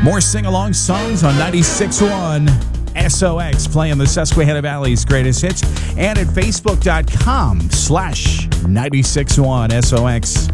More sing-along songs on 96.1 SOX, playing the Susquehanna Valley's greatest hits, and at facebook.com/96.1 SOX.